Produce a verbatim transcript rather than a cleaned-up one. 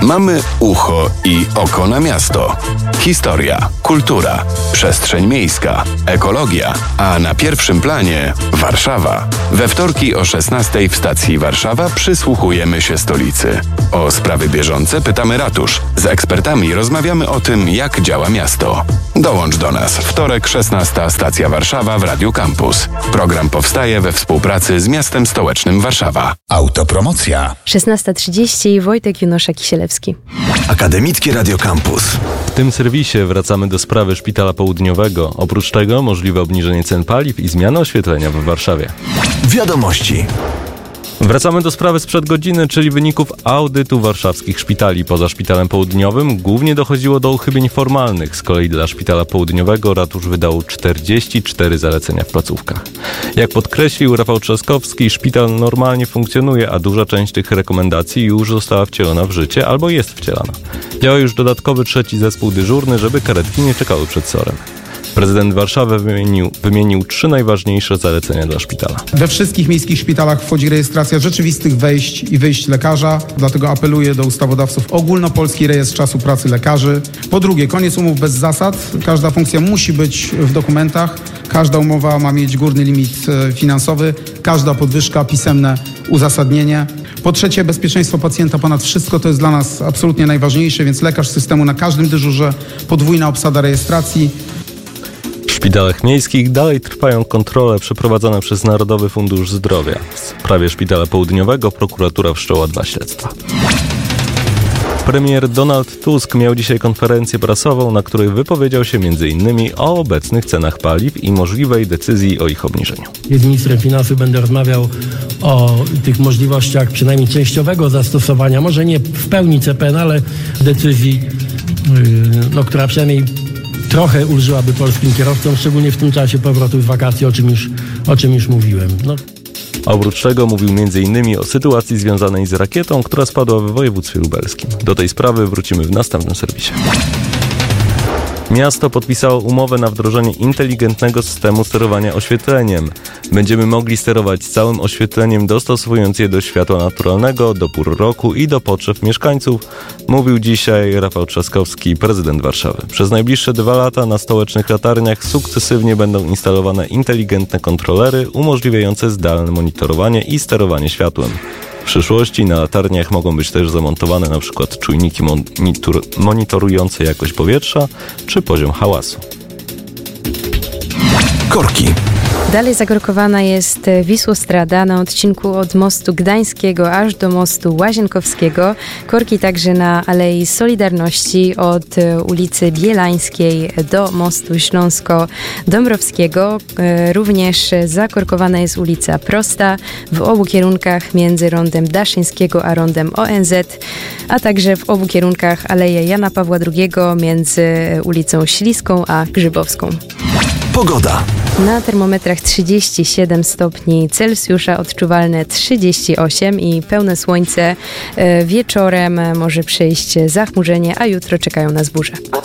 Mamy ucho i oko na miasto. Historia, kultura, przestrzeń miejska, ekologia, a na pierwszym planie Warszawa. We wtorki o szesnastej w stacji Warszawa przysłuchujemy się stolicy. O sprawy bieżące pytamy ratusz. Z ekspertami rozmawiamy o tym, jak działa miasto. Dołącz do nas. Wtorek, szesnasta, stacja Warszawa w Radiu Campus. Program powstaje we współpracy z Miastem Stołecznym Warszawa. Autopromocja. szesnasta trzydzieści, Wojtek Junosza-Kisielewski. Akademickie Radio Campus. W tym serwisie wracamy do sprawy Szpitala Południowego. Oprócz tego możliwe obniżenie cen paliw i zmiana oświetlenia w Warszawie. Wiadomości. Wracamy do sprawy sprzed godziny, czyli wyników audytu warszawskich szpitali. Poza Szpitalem Południowym głównie dochodziło do uchybień formalnych. Z kolei dla Szpitala Południowego ratusz wydał czterdzieści cztery zalecenia w placówkach. Jak podkreślił Rafał Trzaskowski, szpital normalnie funkcjonuje, a duża część tych rekomendacji już została wcielona w życie albo jest wcielana. Działa już dodatkowy trzeci zespół dyżurny, żeby karetki nie czekały przed SOR-em. Prezydent Warszawy wymienił, wymienił trzy najważniejsze zalecenia dla szpitala. We wszystkich miejskich szpitalach wchodzi rejestracja rzeczywistych wejść i wyjść lekarza, dlatego apeluję do ustawodawców o ogólnopolski rejestr czasu pracy lekarzy. Po drugie, koniec umów bez zasad. Każda funkcja musi być w dokumentach, każda umowa ma mieć górny limit finansowy, każda podwyżka pisemne uzasadnienie. Po trzecie, bezpieczeństwo pacjenta ponad wszystko, to jest dla nas absolutnie najważniejsze, więc lekarz systemu na każdym dyżurze, podwójna obsada rejestracji. W szpitalach miejskich dalej trwają kontrole przeprowadzane przez Narodowy Fundusz Zdrowia. W sprawie Szpitala Południowego prokuratura wszczęła dwa śledztwa. Premier Donald Tusk miał dzisiaj konferencję prasową, na której wypowiedział się między innymi o obecnych cenach paliw i możliwej decyzji o ich obniżeniu. Z ministrem finansów będę rozmawiał o tych możliwościach przynajmniej częściowego zastosowania, może nie w pełni C P N, ale decyzji, no, która przynajmniej trochę ulżyłaby polskim kierowcom, szczególnie w tym czasie powrotu z wakacji, o czym już, o czym już mówiłem. No. Oprócz tego mówił między innymi o sytuacji związanej z rakietą, która spadła w województwie lubelskim. Do tej sprawy wrócimy w następnym serwisie. Miasto podpisało umowę na wdrożenie inteligentnego systemu sterowania oświetleniem. Będziemy mogli sterować całym oświetleniem, dostosowując je do światła naturalnego, do pór roku i do potrzeb mieszkańców, mówił dzisiaj Rafał Trzaskowski, prezydent Warszawy. Przez najbliższe dwa lata na stołecznych latarniach sukcesywnie będą instalowane inteligentne kontrolery umożliwiające zdalne monitorowanie i sterowanie światłem. W przyszłości na latarniach mogą być też zamontowane na przykład czujniki monitor- monitorujące jakość powietrza czy poziom hałasu. Korki. Dalej zakorkowana jest Wisłostrada na odcinku od mostu Gdańskiego aż do mostu Łazienkowskiego. Korki także na Alei Solidarności od ulicy Bielańskiej do mostu Śląsko-Dąbrowskiego. Również zakorkowana jest ulica Prosta w obu kierunkach między rondem Daszyńskiego a rondem O N Z, a także w obu kierunkach Aleja Jana Pawła drugiego między ulicą Śliską a Grzybowską. Pogoda. Na termometrach trzydzieści siedem stopni Celsjusza, odczuwalne trzydzieści osiem i pełne słońce. Wieczorem może przyjść zachmurzenie, a jutro czekają nas burze.